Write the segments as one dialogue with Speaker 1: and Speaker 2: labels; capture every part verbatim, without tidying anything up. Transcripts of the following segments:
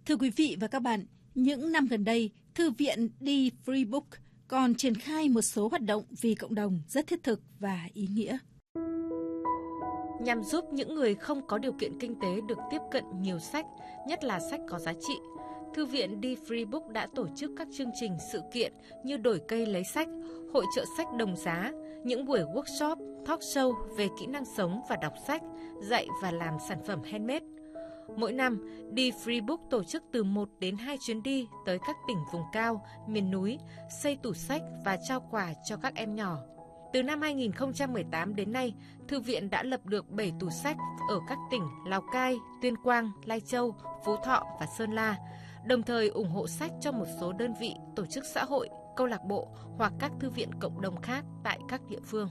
Speaker 1: Thưa quý vị và các bạn, những năm gần đây, Thư viện đi Free Book còn triển khai một số hoạt động vì cộng đồng rất thiết thực và ý nghĩa.
Speaker 2: Nhằm giúp những người không có điều kiện kinh tế được tiếp cận nhiều sách, nhất là sách có giá trị, Thư viện đi Free Book đã tổ chức các chương trình sự kiện như đổi cây lấy sách, hội chợ sách đồng giá, những buổi workshop, talk show về kỹ năng sống và đọc sách, dạy và làm sản phẩm handmade. Mỗi năm, đi Free Book tổ chức từ một đến hai chuyến đi tới các tỉnh vùng cao, miền núi, xây tủ sách và trao quà cho các em nhỏ. Từ năm hai nghìn không trăm mười tám đến nay, Thư viện đã lập được bảy tủ sách ở các tỉnh Lào Cai, Tuyên Quang, Lai Châu, Phú Thọ và Sơn La, đồng thời ủng hộ sách cho một số đơn vị, tổ chức xã hội, câu lạc bộ hoặc các thư viện cộng đồng khác tại các địa phương.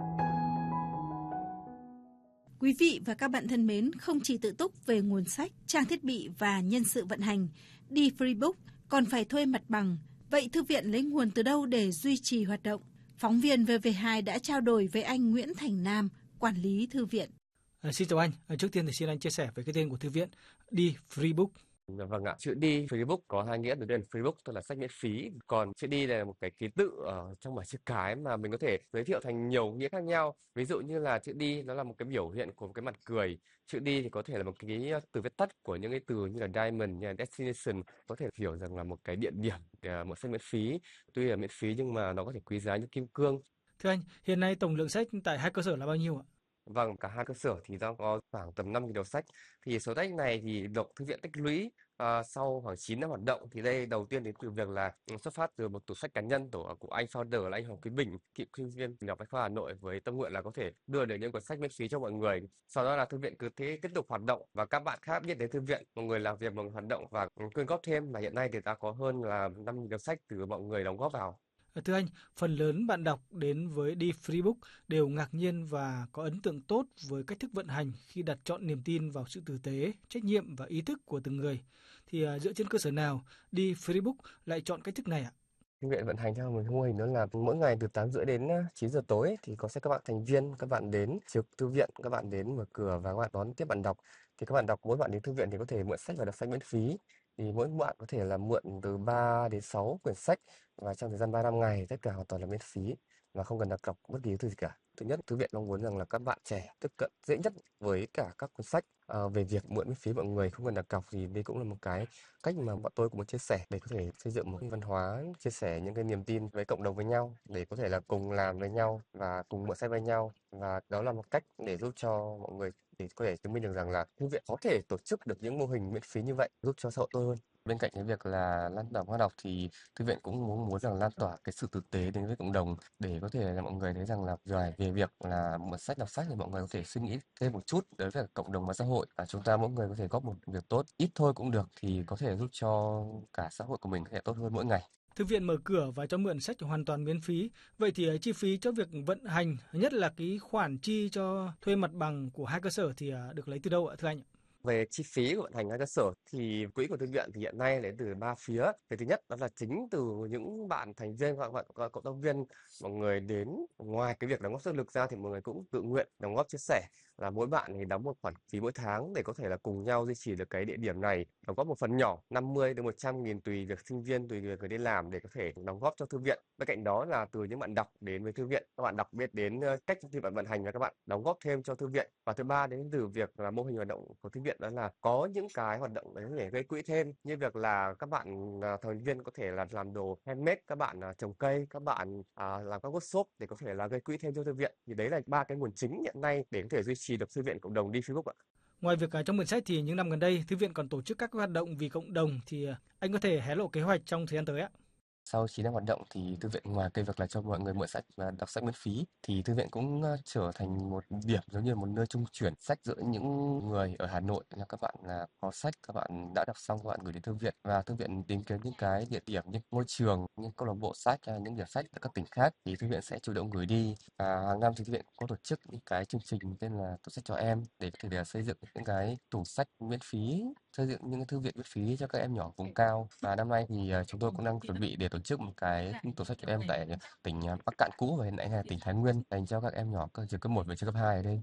Speaker 1: Quý vị và các bạn thân mến, không chỉ tự túc về nguồn sách, trang thiết bị và nhân sự vận hành, đi Free Book còn phải thuê mặt bằng. Vậy thư viện lấy nguồn từ đâu để duy trì hoạt động? Phóng viên vê vê hai đã trao đổi với anh Nguyễn Thành Nam, quản lý thư viện.
Speaker 3: À, xin chào anh. À, trước tiên thì xin anh chia sẻ về cái tên của thư viện đi Free Book.
Speaker 4: Vâng ạ, chữ đi Free Book có hai nghĩa, đầu tiên Free Book tức là sách miễn phí, còn chữ đi là một cái ký tự ở trong bảng chữ cái mà mình có thể giới thiệu thành nhiều nghĩa khác nhau. Ví dụ như là chữ đi nó là một cái biểu hiện của một cái mặt cười, chữ đi thì có thể là một cái từ viết tắt của những cái từ như là diamond, như là destination, có thể hiểu rằng là một cái địa điểm, một sách miễn phí. Tuy là miễn phí nhưng mà nó có thể quý giá như kim cương.
Speaker 3: Thưa anh, hiện nay tổng lượng sách tại hai cơ sở là bao nhiêu ạ?
Speaker 4: Vâng, cả hai cơ sở thì đang có khoảng tầm năm nghìn đầu sách. Thì số sách này thì được thư viện tích lũy à, sau khoảng chín năm hoạt động. Thì đây đầu tiên đến từ việc là xuất phát từ một tủ sách cá nhân tổ của anh founder là anh Hoàng Quý Bình, cựu sinh viên Đại học Bách khoa Hà Nội, với tâm nguyện là có thể đưa được những cuốn sách miễn phí cho mọi người. Sau đó là thư viện cứ thế tiếp tục hoạt động và các bạn khác biết đến thư viện, mọi người làm việc, mọi người hoạt động và quyên góp thêm. Và hiện nay thì đã có hơn là năm nghìn đầu sách từ mọi người đóng góp vào.
Speaker 3: Thưa anh, phần lớn bạn đọc đến với đi Free Book đều ngạc nhiên và có ấn tượng tốt với cách thức vận hành khi đặt trọn niềm tin vào sự tử tế, trách nhiệm và ý thức của từng người. Thì uh, dựa trên cơ sở nào đi Free Book lại chọn cách thức này ạ?
Speaker 4: Thư viện vận hành theo một mô hình đó là mỗi ngày từ tám rưỡi đến chín giờ tối thì có sẽ các bạn thành viên, các bạn đến trực thư viện, các bạn đến mở cửa và các bạn đón tiếp bạn đọc. Thì các bạn đọc, mỗi bạn đến thư viện thì có thể mượn sách và đọc sách miễn phí. Thì mỗi bạn có thể là mượn từ ba đến sáu quyển sách và trong thời gian ba năm ngày tất cả hoàn toàn là miễn phí và không cần đặt cọc bất kỳ thứ gì cả. Thứ nhất, thư viện mong muốn rằng là các bạn trẻ tiếp cận dễ nhất với cả các cuốn sách. À, về việc mượn miễn phí mọi người không cần đặt cọc thì đây cũng là một cái cách mà bọn tôi cũng muốn chia sẻ để có thể xây dựng một cái văn hóa, chia sẻ những cái niềm tin với cộng đồng với nhau, để có thể là cùng làm với nhau và cùng mượn sách với nhau, và đó là một cách để giúp cho mọi người để có thể chứng minh được rằng là thư viện có thể tổ chức được những mô hình miễn phí như vậy, giúp cho xã hội tốt hơn. Bên cạnh cái việc là lan tỏa văn học thì thư viện cũng muốn muốn rằng lan tỏa cái sự thực tế đến với cộng đồng để có thể là mọi người thấy rằng là về về việc là mượn sách đọc sách thì mọi người có thể suy nghĩ thêm một chút đối với cộng đồng và xã hội, và chúng ta mỗi người có thể góp một việc tốt, ít thôi cũng được, thì có thể giúp cho cả xã hội của mình có thể tốt hơn mỗi ngày.
Speaker 3: Thư viện mở cửa và cho mượn sách hoàn toàn miễn phí. Vậy thì chi phí cho việc vận hành, nhất là cái khoản chi cho thuê mặt bằng của hai cơ sở thì được lấy từ đâu ạ thưa anh?
Speaker 4: Về chi phí của vận hành hai cơ sở thì quỹ của thư viện thì hiện nay đến từ ba phía. Cái thứ nhất đó là chính từ những bạn thành viên hoặc bạn cộng tác viên, mọi người đến ngoài cái việc đóng góp sức lực ra thì mọi người cũng tự nguyện đóng góp chia sẻ, là mỗi bạn thì đóng một khoản phí mỗi tháng để có thể là cùng nhau duy trì được cái địa điểm này, đóng góp một phần nhỏ năm mươi đến một trăm nghìn tùy việc sinh viên, tùy việc người đi làm để có thể đóng góp cho thư viện. Bên cạnh đó là từ những bạn đọc đến với thư viện, các bạn đặc biệt đến cách thư viện vận hành và các bạn đóng góp thêm cho thư viện. Và thứ ba đến từ việc là mô hình hoạt động của thư viện đó là có những cái hoạt động để gây quỹ thêm, như việc là các bạn thành viên có thể là làm đồ handmade, các bạn trồng cây, các bạn à, làm các workshop để có thể là gây quỹ thêm cho thư viện. Thì đấy là ba cái nguồn chính hiện nay để có thể duy trì được thư viện cộng đồng đi Free Book ạ.
Speaker 3: Ngoài việc trong mượn sách thì những năm gần đây thư viện còn tổ chức các hoạt động vì cộng đồng, thì anh có thể hé lộ kế hoạch trong thời gian tới ạ?
Speaker 4: Sau chín năm hoạt động thì thư viện ngoài cái việc là cho mọi người mượn sách và đọc sách miễn phí thì thư viện cũng trở thành một điểm giống như một nơi trung chuyển sách giữa những người ở Hà Nội, là các bạn là có sách, các bạn đã đọc xong các bạn gửi đến thư viện, và thư viện tìm kiếm những cái địa điểm như môi trường, những câu lạc bộ sách, những điểm sách ở các tỉnh khác thì thư viện sẽ chủ động gửi đi. Và hàng năm thì thư viện có tổ chức những cái chương trình tên là tủ sách cho em để có thể để xây dựng những cái tủ sách miễn phí, xây dựng những cái thư viện miễn phí cho các em nhỏ vùng cao. Và năm nay thì chúng tôi cũng đang chuẩn bị để tổ chức một cái tủ sách cho em tại tỉnh Bắc Cạn cũ và hiện nay là tỉnh Thái Nguyên, dành cho các em nhỏ trường cấp một và trường cấp hai ở đây.